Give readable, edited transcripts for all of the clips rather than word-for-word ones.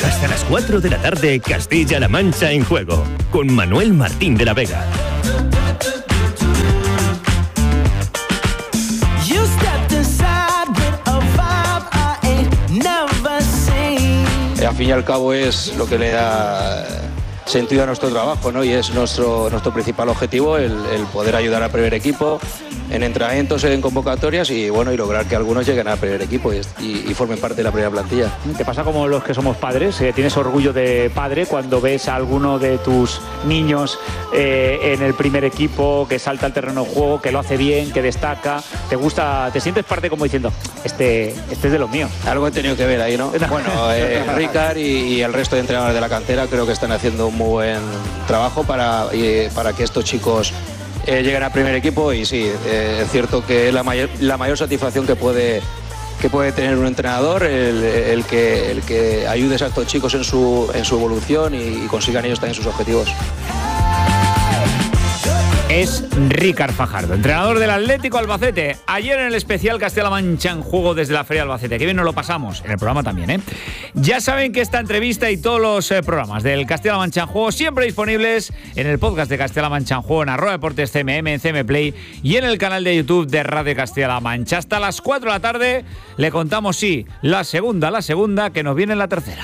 Hasta las 4 de la tarde, Castilla-La Mancha en juego, con Manuel Martín de la Vega. Al fin y al cabo es lo que le da sentido a nuestro trabajo, ¿no? Y es nuestro principal objetivo el poder ayudar al primer equipo en entrenamientos, en convocatorias y bueno, y lograr que algunos lleguen al primer equipo y formen parte de la primera plantilla. ¿Te pasa como los que somos padres? ¿Tienes orgullo de padre cuando ves a alguno de tus niños en el primer equipo, que salta al terreno de juego, que lo hace bien, que destaca? ¿Te gusta? ¿Te sientes parte como diciendo, este es de los míos? Algo he tenido que ver ahí, ¿no? Bueno, Ricard y el resto de entrenadores de la cantera creo que están haciendo un muy buen trabajo para que estos chicos lleguen al primer equipo y sí, es cierto que es la mayor satisfacción que puede tener un entrenador el que ayudes a estos chicos en su evolución y consigan ellos también sus objetivos. Es Ricard Fajardo, entrenador del Atlético Albacete. Ayer en el especial Castilla-La Mancha en juego desde la Feria de Albacete. Qué bien nos lo pasamos, en el programa también, ¿eh? Ya saben que esta entrevista y todos los programas del Castilla-La Mancha en juego siempre disponibles en el podcast de Castilla-La Mancha en juego, en @deportescmm, en CM Play y en el canal de YouTube de Radio Castilla-La Mancha. Hasta las 4 de la tarde le contamos, sí, la segunda, que nos viene en la tercera.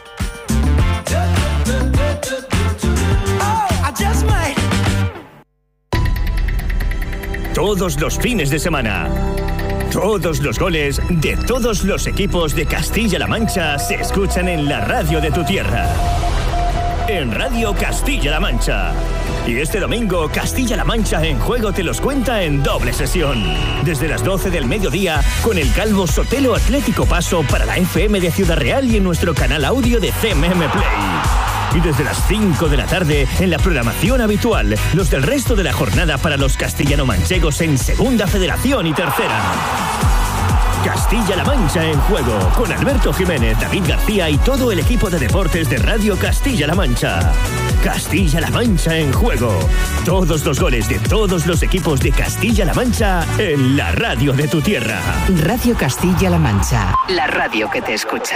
Todos los fines de semana, todos los goles de todos los equipos de Castilla-La Mancha se escuchan en la radio de tu tierra. En Radio Castilla-La Mancha. Y este domingo, Castilla-La Mancha en juego te los cuenta en doble sesión. Desde las 12 del mediodía, con el Calvo Sotelo Atlético Paso para la FM de Ciudad Real y en nuestro canal audio de CMM Play. Y desde las 5 de la tarde, en la programación habitual, los del resto de la jornada para los castellano-manchegos en Segunda Federación y Tercera. Castilla-La Mancha en juego, con Alberto Jiménez, David García y todo el equipo de deportes de Radio Castilla-La Mancha. Castilla-La Mancha en juego. Todos los goles de todos los equipos de Castilla-La Mancha en la radio de tu tierra. Radio Castilla-La Mancha, la radio que te escucha.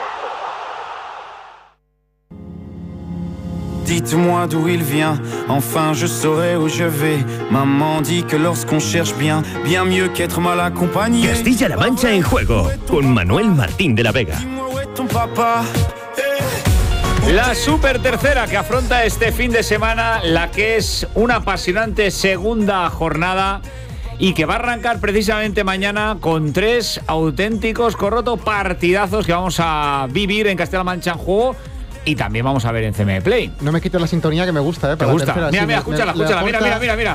Dites-moi d'où il vient, enfin je saurai où je vais. Maman dit que lorsqu'on cherche bien, bien mieux qu'être mal acompañé. Castilla-La Mancha en juego, con Manuel Martín de la Vega. La super tercera que afronta este fin de semana, la que es una apasionante segunda jornada y que va a arrancar precisamente mañana con 3 auténticos partidazos que vamos a vivir en Castilla-La Mancha en juego. Y también vamos a ver en CM Play. No me quites la sintonía que me gusta, ¿Te gusta? Mira, escúchala. Mira.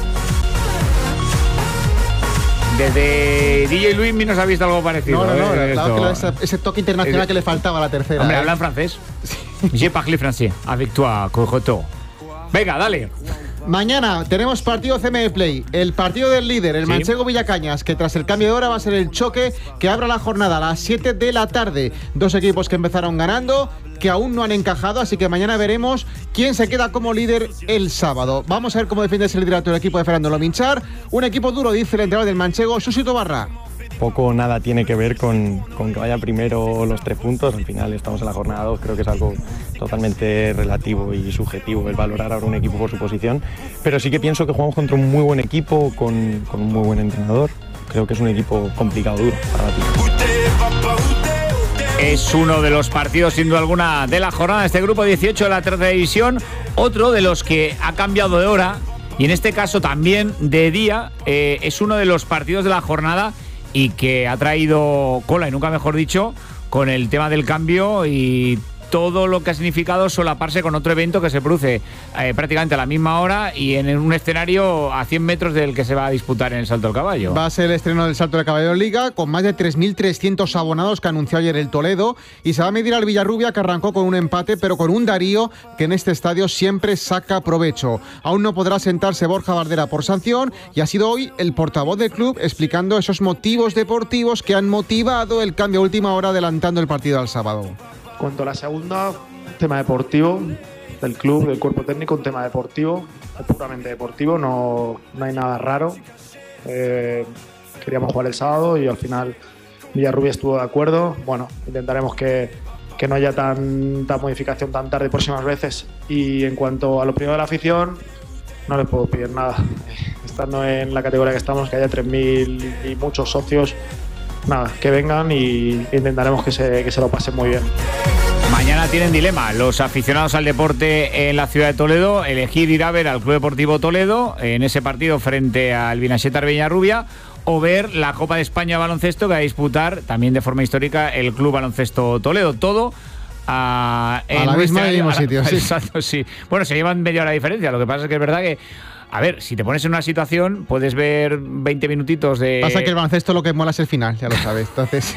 Desde DJ Luis nos ha visto algo parecido. No, ese toque internacional que le faltaba a la tercera. Hombre, habla en francés. Je parle français avec toi, Cojoto. Venga, dale. Mañana tenemos partido CM Play, el partido del líder, el manchego Villacañas, que tras el cambio de hora va a ser el choque que abra la jornada a las 7 de la tarde. 2 equipos que empezaron ganando, que aún no han encajado, así que mañana veremos quién se queda como líder el sábado. Vamos a ver cómo defiende ese liderato el equipo de Fernando Lominchar. Un equipo duro, dice el entrenador del manchego, Susi Tobarra. Poco o nada tiene que ver con que vaya primero los 3 puntos. Al final estamos en la jornada 2, creo que es algo totalmente relativo y subjetivo el valorar ahora un equipo por su posición, pero sí que pienso que jugamos contra un muy buen equipo con un muy buen entrenador. Creo que es un equipo complicado, duro para batir. Es uno de los partidos, sin duda alguna, de la jornada de este grupo 18 de la tercera división, otro de los que ha cambiado de hora y en este caso también de día. Es uno de los partidos de la jornada y que ha traído cola, y nunca mejor dicho, con el tema del cambio y todo lo que ha significado solaparse con otro evento que se produce prácticamente a la misma hora y en un escenario a 100 metros del que se va a disputar en el Salto del Caballo. Va a ser el estreno del Salto del Caballo en Liga, con más de 3.300 abonados que anunció ayer el Toledo, y se va a medir al Villarrubia, que arrancó con un empate, pero con un Darío que en este estadio siempre saca provecho. Aún no podrá sentarse Borja Bardera por sanción, y ha sido hoy el portavoz del club explicando esos motivos deportivos que han motivado el cambio a última hora, adelantando el partido al sábado. Cuanto a la segunda, tema deportivo del club, del cuerpo técnico, un tema deportivo, puramente deportivo, no hay nada raro. Queríamos jugar el sábado y al final Villarrubia estuvo de acuerdo. Bueno, intentaremos que no haya tanta modificación tan tarde próximas veces. Y en cuanto a lo primero de la afición, no les puedo pedir nada. Estando en la categoría que estamos, que haya 3.000 y muchos socios, nada, que vengan y intentaremos que se lo pasen muy bien. Mañana tienen dilema los aficionados al deporte en la ciudad de Toledo, elegir ir a ver al Club Deportivo Toledo en ese partido frente al Vinaseta Arbeñarrubia, o ver la Copa de España de baloncesto que va a disputar también de forma histórica el Club Baloncesto Toledo. Todo a la mismo sitio. Sí. Exacto, sí. Bueno, se llevan media hora de diferencia. Lo que pasa es que es verdad que, a ver, si te pones en una situación, puedes ver 20 minutitos de... Pasa que el baloncesto lo que mola es el final, ya lo sabes. Entonces...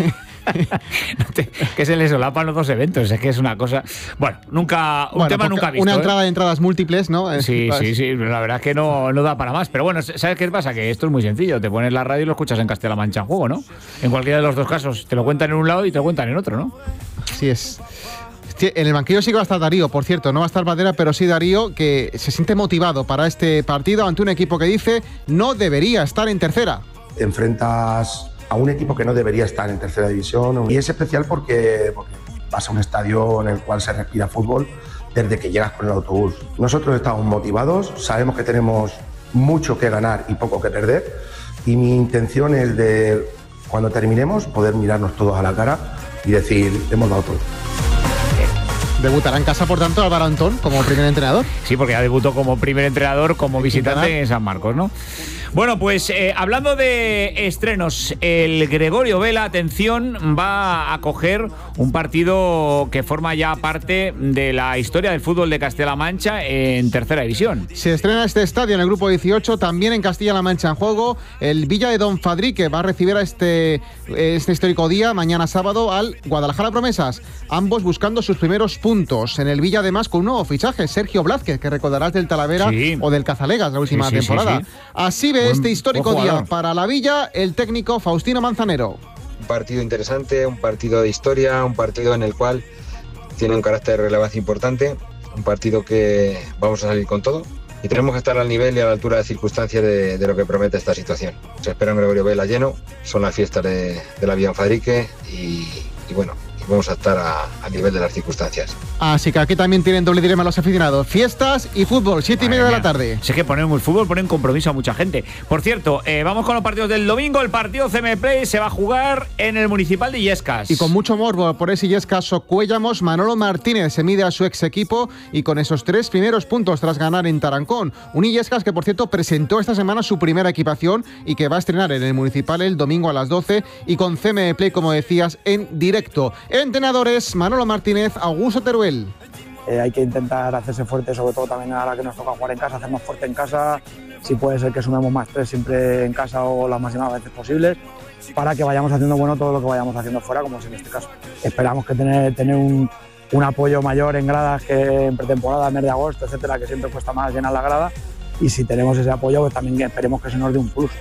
que se le solapan los dos eventos, es que es una cosa... Bueno, nunca visto. Una entrada de entradas múltiples, ¿no? Sí, la verdad es que no da para más. Pero bueno, ¿sabes qué pasa? Que esto es muy sencillo. Te pones la radio y lo escuchas en Castilla-La Mancha en juego, ¿no? En cualquiera de los dos casos. Te lo cuentan en un lado y te lo cuentan en otro, ¿no? Así es. En el banquillo sí que va a estar Darío, por cierto, no va a estar Bandera, pero sí Darío, que se siente motivado para este partido ante un equipo que dice no debería estar en tercera. Te enfrentas a un equipo que no debería estar en tercera división y es especial porque vas a un estadio en el cual se respira fútbol desde que llegas con el autobús. Nosotros estamos motivados, sabemos que tenemos mucho que ganar y poco que perder, y mi intención es de, cuando terminemos, poder mirarnos todos a la cara y decir, hemos dado todo. Debutará en casa, por tanto, Álvaro Antón como primer entrenador. Sí, porque ya debutó como primer entrenador, como visitante en San Marcos, ¿no? Bueno, pues hablando de estrenos, el Gregorio Vela, atención, va a acoger un partido que forma ya parte de la historia del fútbol de Castilla-La Mancha en tercera división. Se estrena este estadio en el grupo 18, también en Castilla-La Mancha en juego. El Villa de Don Fadrique va a recibir a este histórico día, mañana sábado, al Guadalajara Promesas. Ambos buscando sus primeros puntos. En el Villa, además, con un nuevo fichaje, Sergio Blázquez, que recordarás del Talavera o del Cazalegas la última temporada. Sí. Así ve este histórico día para la Villa el técnico Faustino Manzanero. Un partido interesante, un partido de historia, un partido en el cual tiene un carácter de relevancia importante, un partido que vamos a salir con todo y tenemos que estar al nivel y a la altura de circunstancias de lo que promete esta situación. Se espera un Gregorio Vela lleno, son las fiestas de la Villa Fadrique y bueno, vamos a estar a nivel de las circunstancias. Así que aquí también tienen doble dilema los aficionados. Fiestas y fútbol, 7:30 de la tarde. Si es que ponen el fútbol, ponen compromiso a mucha gente. Por cierto, vamos con los partidos del domingo. El partido CM Play se va a jugar en el Municipal de Illescas. Y con mucho morbo por ese Illescas Socuéllamos, Manolo Martínez se mide a su ex equipo y con esos 3 primeros puntos tras ganar en Tarancón. Un Illescas que, por cierto, presentó esta semana su primera equipación y que va a estrenar en el Municipal el domingo a las 12 y con CM Play, como decías, en directo. Entrenadores: Manolo Martínez, Augusto Teruel. Hay que intentar hacerse fuerte, sobre todo también ahora que nos toca jugar en casa, hacernos fuerte en casa. Si puede ser que sumemos más 3 siempre en casa o las máximas veces posibles, para que vayamos haciendo bueno todo lo que vayamos haciendo fuera, como es en este caso. Esperamos que tener un apoyo mayor en gradas que en pretemporada, mes de agosto, etcétera, que siempre cuesta más llenar la grada. Y si tenemos ese apoyo, pues también esperemos que se nos dé un plus.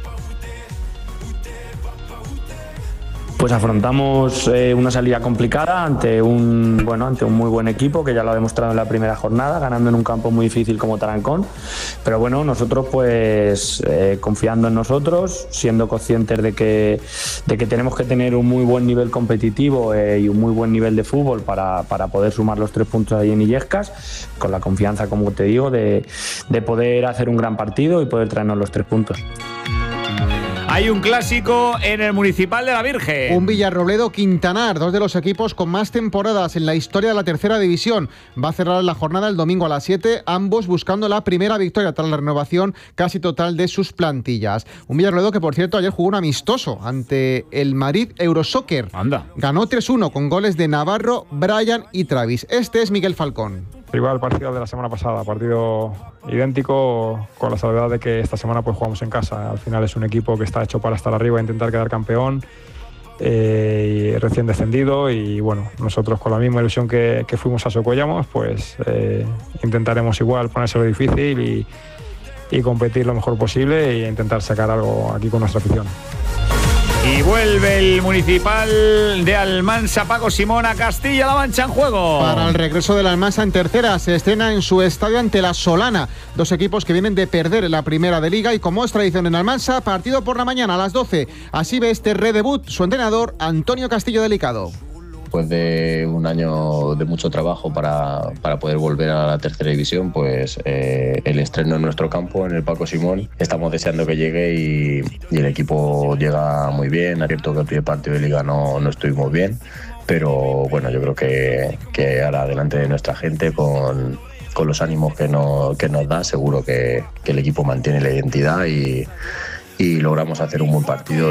Pues afrontamos una salida complicada ante un muy buen equipo que ya lo ha demostrado en la primera jornada, ganando en un campo muy difícil como Tarancón. Pero bueno, nosotros pues confiando en nosotros, siendo conscientes de que tenemos que tener un muy buen nivel competitivo y un muy buen nivel de fútbol para poder sumar los 3 puntos ahí en Illescas, con la confianza, como te digo, de poder hacer un gran partido y poder traernos los 3 puntos. Hay un clásico en el Municipal de la Virgen. Un Villarrobledo-Quintanar, 2 de los equipos con más temporadas en la historia de la tercera división. Va a cerrar la jornada el domingo a las 7, ambos buscando la primera victoria tras la renovación casi total de sus plantillas. Un Villarrobledo que, por cierto, ayer jugó un amistoso ante el Madrid Eurosoccer. Anda. Ganó 3-1 con goles de Navarro, Brian y Travis. Este es Miguel Falcón. Igual al partido de la semana pasada, partido idéntico, con la salvedad de que esta semana pues jugamos en casa. Al final es un equipo que está hecho para estar arriba e intentar quedar campeón, y recién descendido, y bueno, nosotros con la misma ilusión que fuimos a Socuéllamos, pues intentaremos igual ponérselo difícil y competir lo mejor posible e intentar sacar algo aquí con nuestra afición. Y vuelve el Municipal de Almansa, Paco Simón, a Castilla-La Mancha en juego. Para el regreso del Almansa en tercera, se estrena en su estadio ante la Solana. 2 equipos que vienen de perder la primera de Liga y, como es tradición en Almansa, partido por la mañana a las 12. Así ve este redebut su entrenador, Antonio Castillo Delicado. después de un año de mucho trabajo para poder volver a la tercera división, pues el estreno en nuestro campo, en el Paco Simón, estamos deseando que llegue y el equipo llega muy bien. Es cierto que el primer partido de Liga no estuvimos bien, pero bueno, yo creo que ahora delante de nuestra gente, con los ánimos que nos da, seguro que el equipo mantiene la identidad y logramos hacer un buen partido.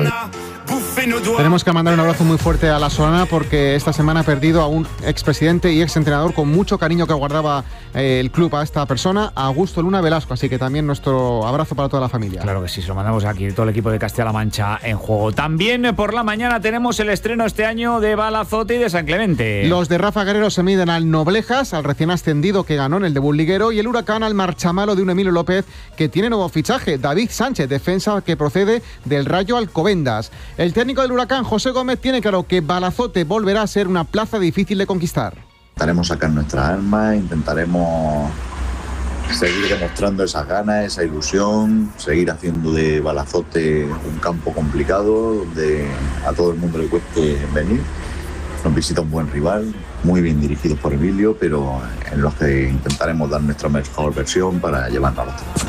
Tenemos que mandar un abrazo muy fuerte a la Solana porque esta semana ha perdido a un expresidente y exentrenador con mucho cariño que guardaba el club a esta persona, a Augusto Luna Velasco, así que también nuestro abrazo para toda la familia. Claro que sí, se lo mandamos aquí, todo el equipo de Castilla-La Mancha en juego. También por la mañana tenemos el estreno este año de Balazote y de San Clemente. Los de Rafa Guerrero se miden al Noblejas, al recién ascendido que ganó en el debut liguero, y el Huracán al marchamalo de un Emilio López que tiene nuevo fichaje, David Sánchez, defensa que procede del Rayo Alcobendas. El técnico del Huracán, José Gómez, tiene claro que Balazote volverá a ser una plaza difícil de conquistar. Intentaremos sacar nuestras armas, intentaremos seguir demostrando esas ganas, esa ilusión, seguir haciendo de Balazote un campo complicado donde a todo el mundo le cueste venir. Nos visita un buen rival, muy bien dirigidos por Emilio, pero en los que intentaremos dar nuestra mejor versión para llevarnos a los tres.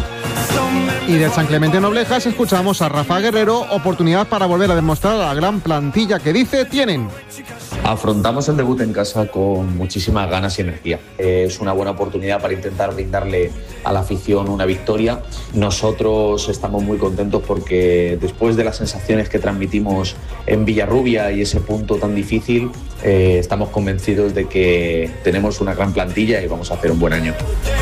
Y del San Clemente Noblejas escuchamos a Rafa Guerrero, oportunidad para volver a demostrar a la gran plantilla que dice tienen. Afrontamos el debut en casa con muchísimas ganas y energía. Es una buena oportunidad para intentar brindarle a la afición una victoria. Nosotros estamos muy contentos porque después de las sensaciones que transmitimos en Villarrubia y ese punto tan difícil, estamos convencidos de que tenemos una gran plantilla y vamos a hacer un buen año.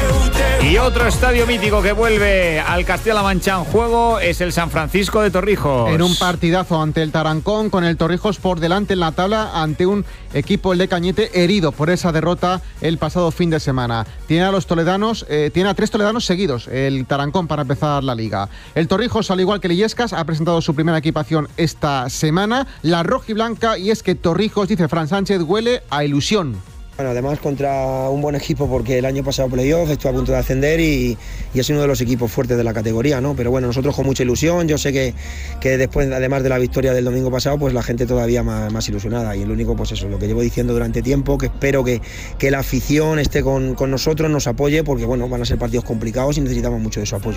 Y otro estadio mítico que vuelve al Castilla-La Mancha en juego es el San Francisco de Torrijos. En un partidazo ante el Tarancón, con el Torrijos por delante en la tabla ante un equipo, el de Cañete, herido por esa derrota el pasado fin de semana. Tiene a los toledanos, tiene a 3 toledanos seguidos, el Tarancón, para empezar la liga. El Torrijos, al igual que el Illescas, ha presentado su primera equipación esta semana, la rojiblanca, y es que Torrijos, dice Fran Sánchez, huele a ilusión. Bueno, además contra un buen equipo, porque el año pasado playoff estuvo a punto de ascender y es uno de los equipos fuertes de la categoría, ¿no? Pero bueno, nosotros con mucha ilusión. Yo sé que después, además de la victoria del domingo pasado, pues la gente todavía más ilusionada, y el único, pues eso, lo que llevo diciendo durante tiempo, que espero que la afición esté con nosotros, nos apoye, porque bueno, van a ser partidos complicados y necesitamos mucho de su apoyo.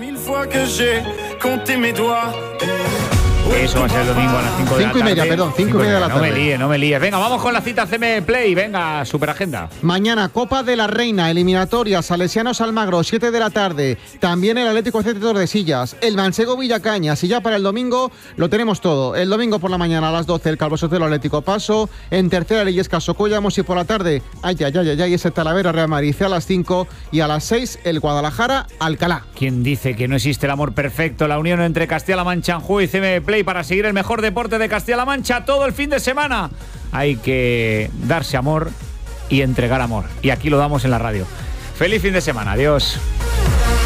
Eso va a ser el domingo a las 5 de la tarde. 5:30 de la tarde. No me líes. Venga, vamos con la cita CM Play. Venga, superagenda. Mañana, Copa de la Reina, eliminatoria, Salesianos Almagro, 7 de la tarde. También el Atlético de Tordesillas, el Manchego Villacañas. Y ya para el domingo lo tenemos todo. El domingo por la mañana a las 12, el Calvo Sotelo Atlético Paso. En tercera, el Illescas Socollamos. Y por la tarde, ese Talavera Real Madrid a las 5. Y a las 6, el Guadalajara Alcalá. ¿Quién dice que no existe el amor perfecto? La unión entre Castilla-La Mancha en juego y CM Play para seguir el mejor deporte de Castilla-La Mancha todo el fin de semana. Hay que darse amor y entregar amor. Y aquí lo damos en la radio. Feliz fin de semana. Adiós.